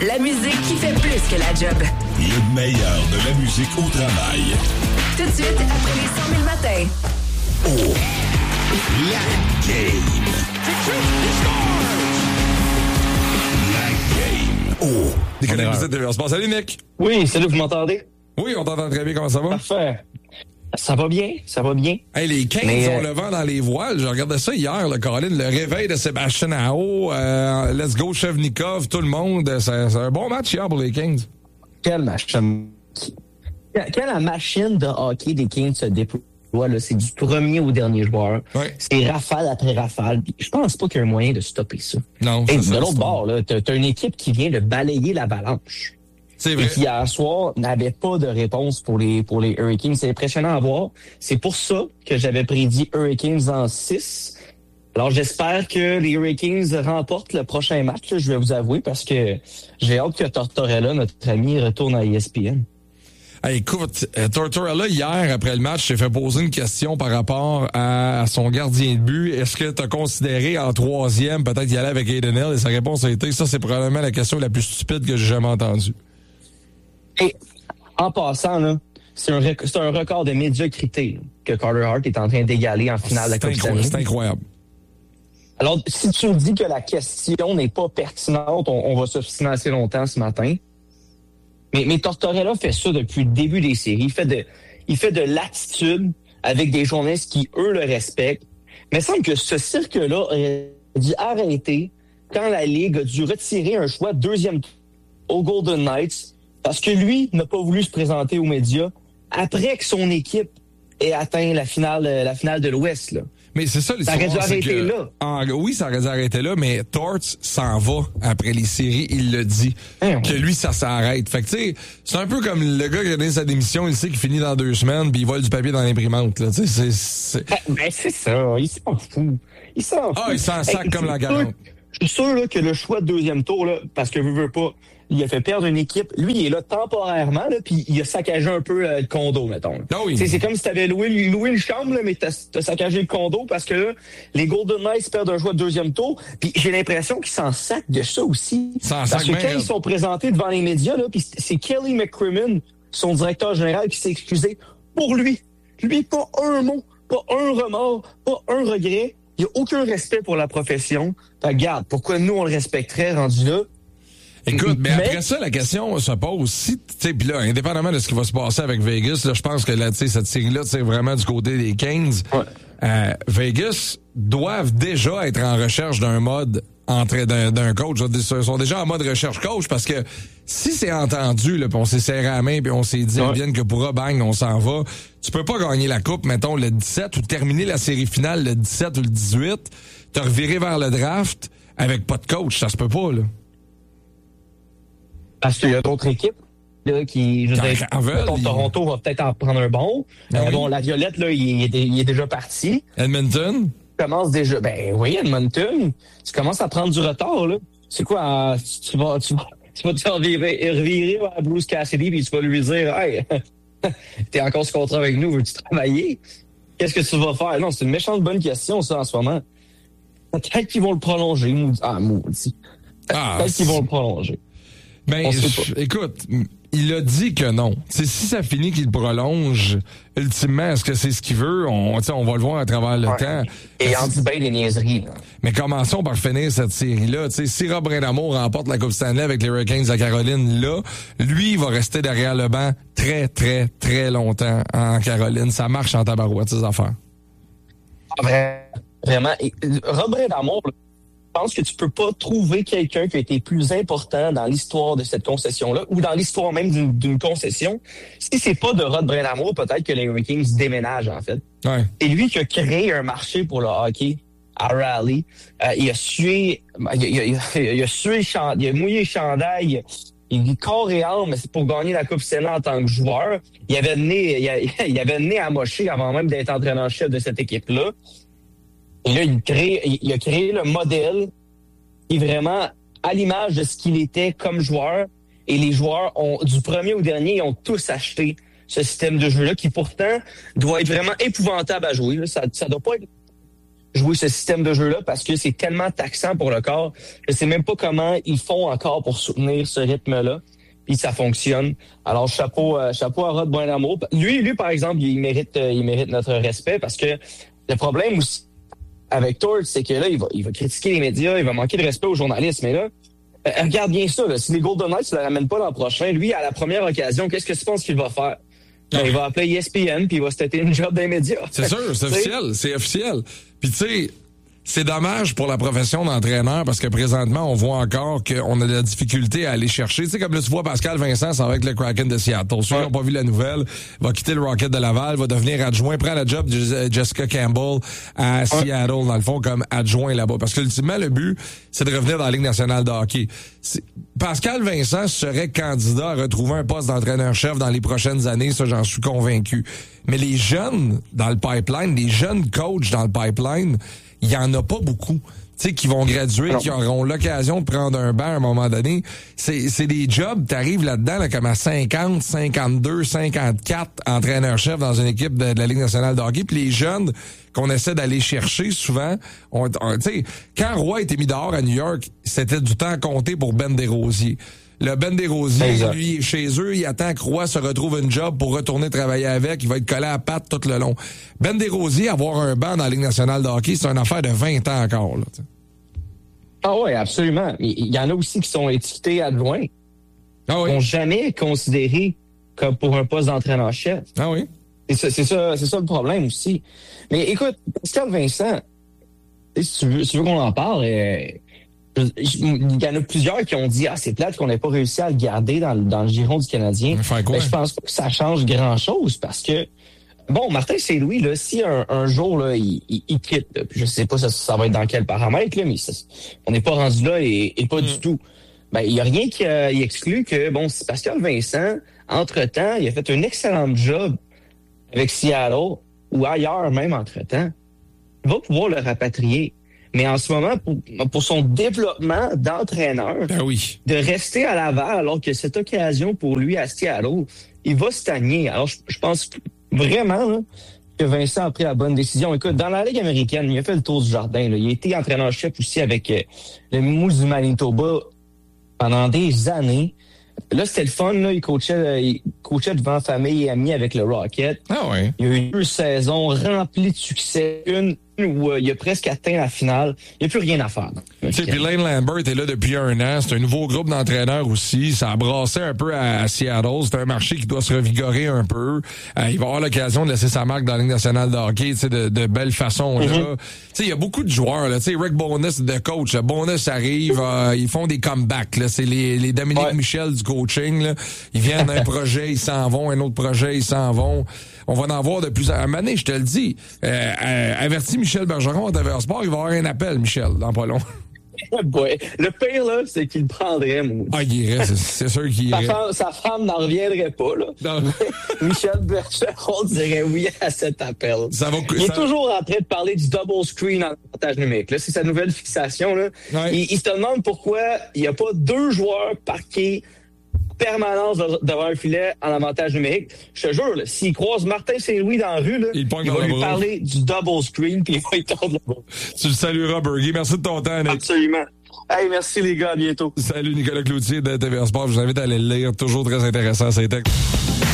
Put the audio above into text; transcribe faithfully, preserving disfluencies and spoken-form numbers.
La musique qui fait plus que la job. Le meilleur de la musique au travail. Tout de suite, après les cent mille matins. Oh, la game. La game. Oh, Déconnez vous êtes de Salut, Nick. Oui, salut, vous m'entendez? Oui, on t'entend très bien. Comment ça va? Parfait. Ça va bien, ça va bien. Hey, les Kings Mais, ont euh... le vent dans les voiles. Je regardais ça hier, le Colin, le réveil de Sébastien Aho, euh, Let's Go Chevnikov, tout le monde. C'est, c'est un bon match hier pour les Kings. Quelle machine. Quand la machine de hockey des Kings se déploie, là, c'est du premier au dernier joueur. Ouais. C'est rafale après rafale. Puis je pense pas qu'il y a un moyen de stopper ça. Non, Et c'est de ça, l'autre c'est bord, là, t'as, t'as une équipe qui vient de balayer l'avalanche. C'est Et vrai. qui, hier soir, n'avait pas de réponse pour les, pour les Hurricanes. C'est impressionnant à voir. C'est pour ça que j'avais prédit Hurricanes en six. Alors, j'espère que les Hurricanes remportent le prochain match, là, je vais vous avouer, parce que j'ai hâte que Tortorella, notre ami, retourne à E S P N. Hey, écoute, euh, Tortorella, hier, après le match, s'est fait poser une question par rapport à, à son gardien de but. Est-ce que tu as considéré en troisième, peut-être y aller avec Aiden Hill? Et sa réponse a été, ça, c'est probablement la question la plus stupide que j'ai jamais entendue. Et en passant, là, c'est un, rec- c'est un record de médiocrité là, que Carter Hart est en train d'égaler en finale de la Coupe Stanley. C'est incroyable. Alors, si tu me dis que la question n'est pas pertinente, on, on va s'obstiner assez longtemps ce matin. Mais, mais Tortorella fait ça depuis le début des séries. Il fait de, il fait de l'attitude avec des journalistes qui, eux, le respectent. Mais il semble que ce cirque-là aurait dû arrêter quand la Ligue a dû retirer un choix deuxième tour aux Golden Knights parce que lui n'a pas voulu se présenter aux médias après que son équipe ait atteint la finale, la finale de l'Ouest, là. Mais c'est ça, ça aurait dû arrêter que, là. En, oui, ça aurait dû arrêter là, mais Torts s'en va après les séries, il le dit. Hein, que oui. lui, ça s'arrête. Fait que, tu sais, c'est un peu comme le gars qui a donné sa démission, il sait qu'il finit dans deux semaines, puis il vole du papier dans l'imprimante, là. Tu sais, c'est, c'est... Ben, ben, c'est ça, il s'en fout. Il s'en fout. Ah, il s'en sac Hey, comme la je suis garante. sûr- Je suis sûr là, que le choix de deuxième tour, là, parce que veut, veut pas, il a fait perdre une équipe. Lui, il est là temporairement, là, puis il a saccagé un peu euh, le condo, mettons. Ah oui. C'est, c'est comme si tu avais loué, loué une chambre, là, mais tu as saccagé le condo parce que là, les Golden Knights perdent un choix de deuxième tour. Puis j'ai l'impression qu'ils s'en sacent de ça aussi. S'en Parce sacent que bien, quand raide. ils sont présentés devant les médias, là, puis c'est Kelly McCrimmon, son directeur général, qui s'est excusé pour lui. Lui, pas un mot, pas un remords, pas un regret. Il n'y a aucun respect pour la profession. Fait, regarde, pourquoi nous, on le respecterait rendu là? Écoute, mais, Mais- après ça, la question se pose si, tu sais, puis là, indépendamment de ce qui va se passer avec Vegas, là, je pense que là, tu sais, cette série-là, c'est vraiment du côté des Kings. Ouais. Euh, Vegas doivent déjà être en recherche d'un mode entre d'un, d'un coach. Ils sont déjà en mode recherche coach parce que si c'est entendu, là, puis on s'est serré la main, puis on s'est dit, Ouais. vienne que pourra, bang, on s'en va. Tu peux pas gagner la coupe, mettons, le dix-sept ou terminer la série finale le dix-sept ou le dix-huit, te revirer vers le draft avec pas de coach. Ça se peut pas, là. Parce qu'il y a d'autres équipes là, qui, je veux Qui dire, en veulent, mettons, ils- Toronto va peut-être en prendre un bon. Ah Euh, oui. Bon, la Violette, là, il est, il est déjà parti. Edmonton? Commence déjà. Ben oui, Edmonton, tu commences à prendre du retard, là. C'est quoi, euh, tu vas, tu vas, tu vas te revirer, revirer à Bruce Cassidy puis tu vas lui dire, hey, t'es encore ce contrat avec nous, veux-tu travailler? Qu'est-ce que tu vas faire? Non, c'est une méchante bonne question, ça, en ce moment. Peut-être qu'ils vont le prolonger, maudit. Ah, maudit. Ah, Peut-être qu'ils vont le prolonger. Ben, On sait je- pas. écoute, il a dit que non. T'sais, si ça finit qu'il prolonge, ultimement, est-ce que c'est ce qu'il veut? On, t'sais, on va le voir à travers le Ouais. temps. Et en dit bien des niaiseries, là. Mais commençons par finir cette série-là. T'sais, si Rob Brindamour remporte la Coupe Stanley avec les Hurricanes de Caroline, là, lui, il va rester derrière le banc très, très, très longtemps en Caroline. Ça marche en tabarouette, ces affaires. Ah, vra- Vraiment. Et, euh, Robert Damour, là, je pense que tu peux pas trouver quelqu'un qui a été plus important dans l'histoire de cette concession-là ou dans l'histoire même d'une, d'une concession. Si c'est pas de Rod Brindamour, peut-être que les Hurricanes déménagent, en fait. Ouais. C'est lui qui a créé un marché pour le hockey à Raleigh. Euh, il a sué, il a, il a, il a, il a sué, chan- il a mouillé le chandail. Il dit corps et âme, mais c'est pour gagner la Coupe Stanley en tant que joueur. Il avait né, il, a- il avait né à Moché avant même d'être entraîneur-chef de cette équipe-là. Et là, il, crée, il, il a créé le modèle qui est vraiment à l'image de ce qu'il était comme joueur. Et les joueurs ont, du premier au dernier, ils ont tous acheté ce système de jeu-là qui pourtant doit être vraiment épouvantable à jouer. Là. Ça, ça doit pas être jouer ce système de jeu-là parce que c'est tellement taxant pour le corps. Je sais même pas comment ils font encore pour soutenir ce rythme-là. Puis ça fonctionne. Alors, chapeau, euh, chapeau à Rod Buenamour. Lui, lui, par exemple, il mérite, euh, il mérite notre respect parce que le problème aussi avec Torts, c'est que là, il va, il va critiquer les médias, il va manquer de respect aux journalistes. Mais là, euh, regarde bien ça, là. Si les Golden Knights ne le ramènent pas l'an prochain, lui, à la première occasion, qu'est-ce que tu penses qu'il va faire? Ben, il va appeler E S P N puis il va se têter une job des médias. C'est sûr, c'est officiel, c'est officiel. Puis tu sais, c'est dommage pour la profession d'entraîneur parce que présentement, on voit encore qu'on a de la difficulté à aller chercher. Tu sais, comme là, tu vois Pascal Vincent, ça va avec le Kraken de Seattle. Ceux qui n'ont pas vu la nouvelle, va quitter le Rocket de Laval, va devenir adjoint, prend la job de Jessica Campbell à Seattle, dans le fond, comme adjoint là-bas. Parce que ultimement, le but, c'est de revenir dans la Ligue nationale de hockey. C'est... Pascal Vincent serait candidat à retrouver un poste d'entraîneur-chef dans les prochaines années, ça, j'en suis convaincu. Mais les jeunes dans le pipeline, les jeunes coachs dans le pipeline, il y en a pas beaucoup. Tu sais, qui vont graduer, qui auront l'occasion de prendre un banc à un moment donné. C'est, c'est des jobs, t'arrives là-dedans, là, comme à cinquante, cinquante-deux, cinquante-quatre entraîneurs-chefs dans une équipe de, de la Ligue nationale de hockey. Puis les jeunes qu'on essaie d'aller chercher souvent, on, on, tu sais, quand Roy était mis dehors à New York, c'était du temps compté pour Ben Desrosiers. Le Ben Desrosiers, exact. Lui, est chez eux, il attend que Roy se retrouve une job pour retourner travailler avec. Il va être collé à la patte tout le long. Ben Desrosiers, avoir un banc dans la Ligue nationale de hockey, c'est une affaire de vingt ans encore. Là, t'sais. Ah oui, absolument. Il y en a aussi qui sont étiquetés adjoints. Ah oui. Qui n'ont jamais considéré comme pour un poste d'entraîneur-chef. Ah oui. C'est ça, c'est ça, c'est ça le problème aussi. Mais écoute, Pascal Vincent, si tu veux, si tu veux qu'on en parle, euh, il y en a plusieurs qui ont dit « Ah, c'est plate qu'on n'ait pas réussi à le garder dans, dans le giron du Canadien. » Mais je pense pas que ça change grand-chose parce que, bon, Martin Saint-Louis, là, si un, un jour, là, il, il, il quitte, là, puis je sais pas ça, ça va être dans quel paramètre, là, mais ça, on n'est pas rendu là et, et pas mm. du tout. Ben, il y a rien qui euh, il exclut que, bon, si Pascal Vincent, entre-temps, il a fait un excellent job avec Seattle ou ailleurs même entre-temps, il va pouvoir le rapatrier. Mais en ce moment, pour, pour son développement d'entraîneur, ben oui. de rester à Laval alors que cette occasion pour lui à Seattle, il va stagner. Alors, je, je pense vraiment là, que Vincent a pris la bonne décision. Écoute, dans la Ligue américaine, il a fait le tour du jardin. Là. Il a été entraîneur-chef aussi avec euh, le Moose du Manitoba pendant des années. Là, c'était le fun. Là. Il coachait, il coachait devant famille et amis avec le Rocket. Ah ouais. Il y a eu deux saisons remplies de succès. Une où euh, il a presque atteint la finale. Il n'y a plus rien à faire. Tu sais, puis Lane Lambert est là depuis un an. C'est un nouveau groupe d'entraîneurs aussi. Ça a brassé un peu à, à Seattle. C'est un marché qui doit se revigorer un peu. Euh, il va avoir l'occasion de laisser sa marque dans la Ligue nationale de hockey, tu sais, de, de belle façon. Là. Mm-hmm. Tu sais, il y a beaucoup de joueurs. Tu sais, Rick Bowness, de coach. Là. Bowness arrive, euh, ils font des comebacks. Là. C'est les, les Dominique ouais. Michel du coaching. Là. Ils viennent d'un projet, ils s'en vont. Un autre projet, ils s'en vont. On va en voir de plus en plus. À un moment donné, je te le dis, euh, euh, avertis Michel Bergeron à T V R Sport, il va avoir un appel, Michel, dans pas long. Ouais. Le pire, là, c'est qu'il le prendrait, moi. Ah, il irait, c'est, c'est sûr qu'il irait. Sa femme, sa femme n'en reviendrait pas, là. Michel Bergeron dirait oui à cet appel. Ça va, il ça... est toujours en train de parler du double screen en avantage numérique. Là, c'est sa nouvelle fixation, là. Ouais. Il, il se demande pourquoi il n'y a pas deux joueurs parqués permanence devant un filet en avantage numérique. Je te jure, là, s'il croise Martin Saint-Louis dans la rue, là, il, il va lui bras. parler du double screen puis il va y tordre le bras. Tu le salueras, Bergie. Merci de ton temps, Nick. Absolument. Hey, merci les gars, à bientôt. Salut Nicolas Cloutier de T V R Sport. Je vous invite à aller le lire. Toujours très intéressant, ces textes.